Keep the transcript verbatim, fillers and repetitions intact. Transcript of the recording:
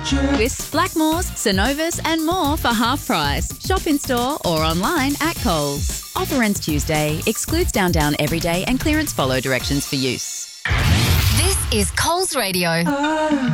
Twists, Blackmores, Synovus and more for half price. Shop in store or online at Coles. Offer ends Tuesday. Excludes Down Down everyday and clearance follow directions for use. This is Coles Radio.